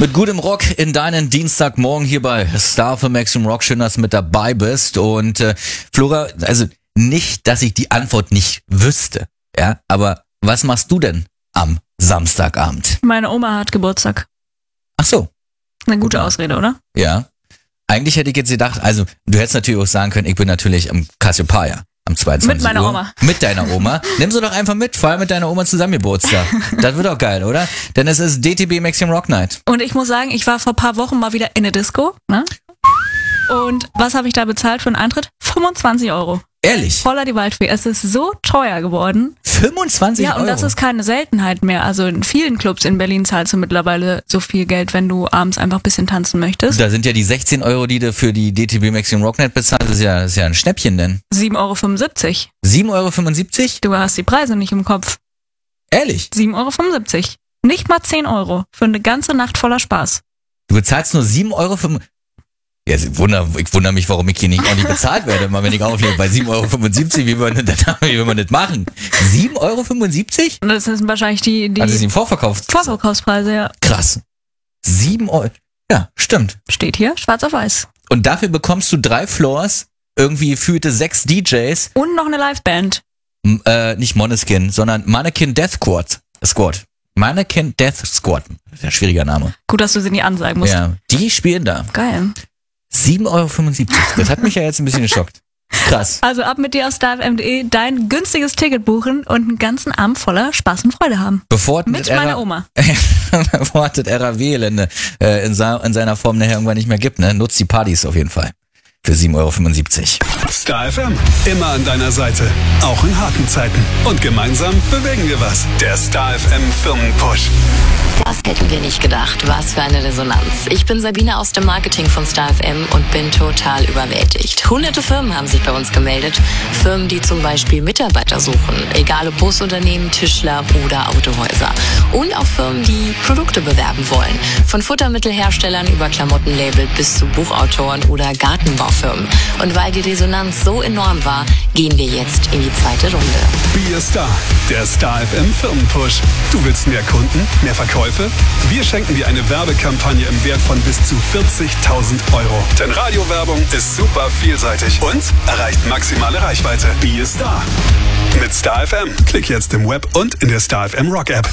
Mit gutem Rock in deinen Dienstagmorgen hier bei Star für Maximum Rock. Schön, dass du mit dabei bist. Und Flora, also nicht, dass ich die Antwort nicht wüsste, ja, aber was machst du denn am Samstagabend? Meine Oma hat Geburtstag. Ach so. Eine gute Ausrede, oder? Ja. Eigentlich hätte ich jetzt gedacht, also du hättest natürlich auch sagen können, ich bin natürlich am Cassiopeia am 22 Mit meiner Uhr. Oma. Mit deiner Oma. Nimm sie doch einfach mit, vor allem mit deiner Oma zusammen Geburtstag. Das wird doch geil, oder? Denn es ist DTB Maximum Rock Night. Und ich muss sagen, ich war vor ein paar Wochen mal wieder in der Disco, ne? Und was habe ich da bezahlt für einen Eintritt? 25 €. Ehrlich? Holla die Waldfee. Es ist so teuer geworden. 25 Ja, und das ist keine Seltenheit mehr. Also in vielen Clubs in Berlin zahlst du mittlerweile so viel Geld, wenn du abends einfach ein bisschen tanzen möchtest. Da sind ja die 16 €, die du für die DTB Maximum Rock Night bezahlst, das ist ja ein Schnäppchen denn. 7,75 €. 7,75 €? Du hast die Preise nicht im Kopf. Ehrlich? 7,75 €. Nicht mal 10 € für eine ganze Nacht voller Spaß. Du bezahlst nur 7,75 €? Ja, ich wundere mich, warum ich hier nicht ordentlich bezahlt werde, mal wenn ich auflege. Bei 7,75 €, wie will man das machen? 7,75 €? Das sind wahrscheinlich die Also das sind Vorverkaufspreise, ja. Krass. 7 €. Ja, stimmt. Steht hier, schwarz auf weiß. Und dafür bekommst du 3 Floors, irgendwie gefühlte 6 DJs. Und noch eine Liveband. Nicht Måneskin, sondern Mannequin Death Squad. Mannequin Death Squad. Das ist ein schwieriger Name. Gut, dass du sie nicht ansagen musst. Ja, die spielen da. Geil. 7,75 €. Das hat mich ja jetzt ein bisschen geschockt. Krass. Also ab mit dir auf starfm.de, dein günstiges Ticket buchen und einen ganzen Abend voller Spaß und Freude haben. Mit meiner Oma. Bevor es das RAW-Gelände in seiner Form nachher irgendwann nicht mehr gibt, ne? Nutzt die Partys auf jeden Fall. Für 7,75 €. Star FM, immer an deiner Seite, auch in harten Zeiten. Und gemeinsam bewegen wir was. Der Star FM Firmenpush. Das hätten wir nicht gedacht. Was für eine Resonanz. Ich bin Sabine aus dem Marketing von Star FM und bin total überwältigt. Hunderte Firmen haben sich bei uns gemeldet. Firmen, die zum Beispiel Mitarbeiter suchen. Egal ob Busunternehmen, Tischler oder Autohäuser. Und auch Firmen, die Produkte bewerben wollen. Von Futtermittelherstellern über Klamottenlabel bis zu Buchautoren oder Gartenbaufirmen. Und weil die Resonanz so enorm war, gehen wir jetzt in die zweite Runde. Be a Star, der Star FM Firmenpush. Du willst mehr Kunden, mehr Verkäufe? Wir schenken dir eine Werbekampagne im Wert von bis zu 40.000 €. Denn Radiowerbung ist super vielseitig und erreicht maximale Reichweite. Be a Star. Mit Star FM. Klick jetzt im Web und in der Star FM Rock App.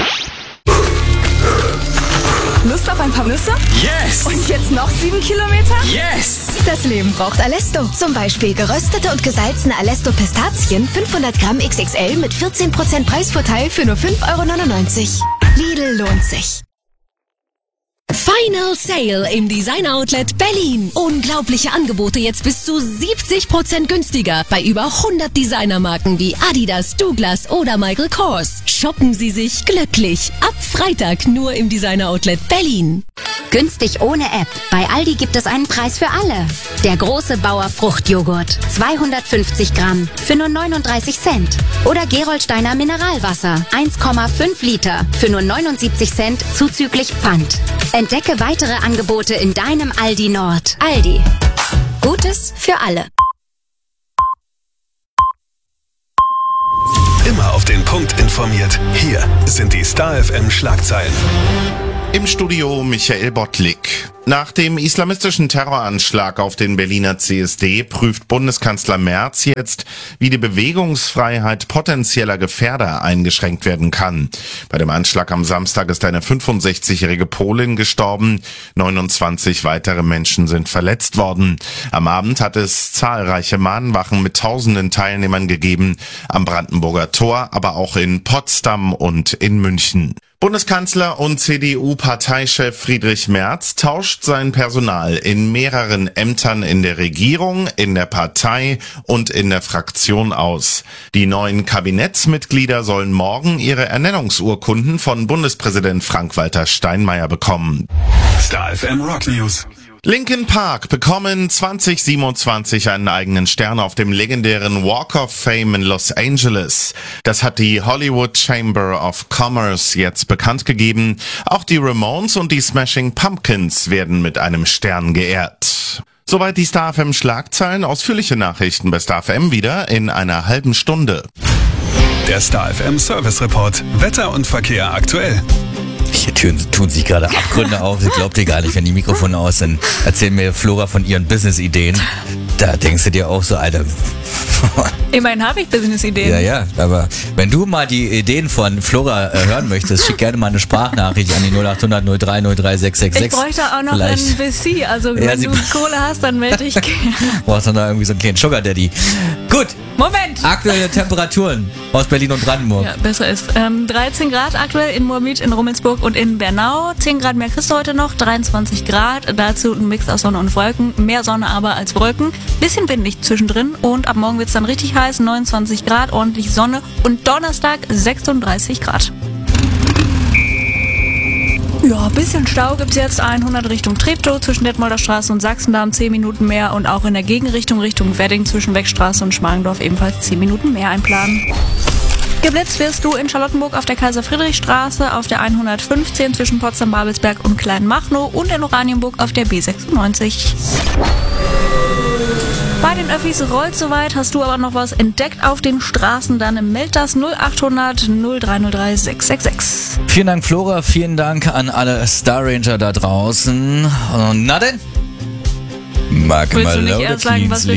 Lust auf ein paar Nüsse? Yes! Und jetzt noch 7 Kilometer? Yes! Das Leben braucht Alesto. Zum Beispiel geröstete und gesalzene Alesto Pistazien, 500 Gramm XXL mit 14% Preisvorteil für nur 5,99 €. Lidl lohnt sich. Final Sale im Design Outlet Berlin. Unglaubliche Angebote jetzt bis zu 70% günstiger bei über 100 Designermarken wie Adidas, Douglas oder Michael Kors. Shoppen Sie sich glücklich. Ab Freitag nur im Designer Outlet Berlin. Günstig ohne App. Bei Aldi gibt es einen Preis für alle. Der große Bauer Fruchtjoghurt. 250 Gramm für nur 39 Cent. Oder Gerolsteiner Mineralwasser. 1,5 Liter für nur 79 Cent zuzüglich Pfand. Entdecke weitere Angebote in deinem Aldi Nord. Aldi. Gutes für alle. Immer auf den Punkt informiert. Hier sind die Star FM Schlagzeilen. Im Studio Michael Bottlik. Nach dem islamistischen Terroranschlag auf den Berliner CSD prüft Bundeskanzler Merz jetzt, wie die Bewegungsfreiheit potenzieller Gefährder eingeschränkt werden kann. Bei dem Anschlag am Samstag ist eine 65-jährige Polin gestorben, 29 weitere Menschen sind verletzt worden. Am Abend hat es zahlreiche Mahnwachen mit tausenden Teilnehmern gegeben, am Brandenburger Tor, aber auch in Potsdam und in München. Bundeskanzler und CDU-Parteichef Friedrich Merz tauscht sein Personal in mehreren Ämtern in der Regierung, in der Partei und in der Fraktion aus. Die neuen Kabinettsmitglieder sollen morgen ihre Ernennungsurkunden von Bundespräsident Frank-Walter Steinmeier bekommen. Star FM Rock News. Linkin Park bekommen 2027 einen eigenen Stern auf dem legendären Walk of Fame in Los Angeles. Das hat die Hollywood Chamber of Commerce jetzt bekannt gegeben. Auch die Ramones und die Smashing Pumpkins werden mit einem Stern geehrt. Soweit die Star FM Schlagzeilen. Ausführliche Nachrichten bei Star FM wieder in einer halben Stunde. Der Star FM Service Report. Wetter und Verkehr aktuell. Hier tun sich gerade Abgründe auf. Ich glaub dir gar nicht, wenn die Mikrofone aus sind. Erzählen mir Flora von ihren Business-Ideen. Da denkst du dir auch so, Alter. Immerhin habe ich Business-Ideen. Ja, aber wenn du mal die Ideen von Flora hören möchtest, schick gerne mal eine Sprachnachricht an die 0800 03 03 666. Ich bräuchte auch noch einen VC, also Ja, wenn du Kohle hast, dann melde dich gerne. Brauchst du da irgendwie so einen kleinen Sugar Daddy. Gut, Moment! aktuelle Temperaturen aus Berlin und Brandenburg. Ja, besser ist. 13 Grad aktuell in Moabit, in Rummelsburg und in Bernau. 10 Grad mehr kriegst du heute noch, 23 Grad. Dazu ein Mix aus Sonne und Wolken. Mehr Sonne aber als Wolken. Bisschen windig zwischendrin und ab morgen wird's dann richtig heiß. 29 Grad, ordentlich Sonne und Donnerstag 36 Grad. Ja, bisschen Stau gibt's jetzt. 100 Richtung Treptow zwischen Detmolder Straße und Sachsendamm 10 Minuten mehr und auch in der Gegenrichtung Richtung Wedding zwischen Wegstraße und Schmargendorf ebenfalls 10 Minuten mehr einplanen. Geblitzt wirst du in Charlottenburg auf der Kaiser-Friedrich-Straße, auf der 115 zwischen Potsdam-Babelsberg und Kleinmachnow und in Oranienburg auf der B96. Bei den Öffis rollt soweit, hast du aber noch was entdeckt auf den Straßen, dann meld das 0800 0303 666. Vielen Dank, Flora. Vielen Dank an alle Star Ranger da draußen. Und na denn? Willst du nicht erst sagen, was wir